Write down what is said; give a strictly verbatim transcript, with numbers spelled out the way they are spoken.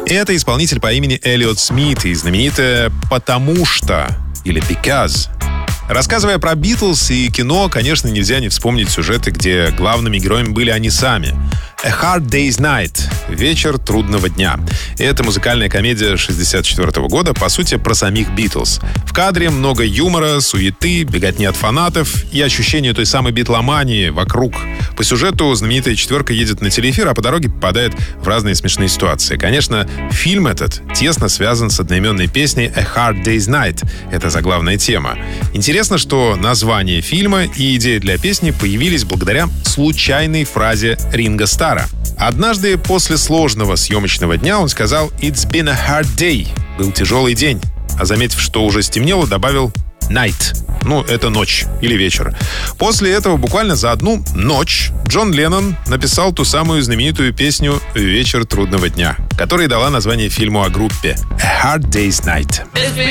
Это исполнитель по имени Эллиот Смит и знаменитая «Потому что» или «Because». Рассказывая про Битлз и кино, конечно, нельзя не вспомнить сюжеты, где главными героями были они сами. «A Hard Day's Night» — «Вечер трудного дня». Это музыкальная комедия шестьдесят четвёртого года, по сути, про самих Битлз. В кадре много юмора, суеты, беготни от фанатов и ощущение той самой битломании вокруг. По сюжету знаменитая четверка едет на телеэфир, а по дороге попадает в разные смешные ситуации. Конечно, фильм этот тесно связан с одноименной песней «A Hard Day's Night». Это заглавная тема. Интересно, что название фильма и идея для песни появились благодаря случайной фразе Ринго Старра. Однажды после сложного съемочного дня он сказал «It's been a hard day». Был тяжелый день. А заметив, что уже стемнело, добавил «night». Ну, это ночь или вечер. После этого буквально за одну ночь Джон Леннон написал ту самую знаменитую песню «Вечер трудного дня», которая дала название фильму о группе «A Hard Day's Night».